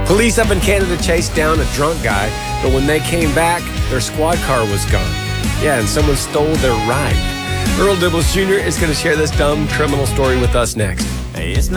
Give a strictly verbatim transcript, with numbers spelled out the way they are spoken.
Police up in Canada chased down a drunk guy, but when they came back, their squad car was gone. Yeah, and someone stole their ride. Earl Dibbles Junior is going to share this dumb criminal story with us next. It's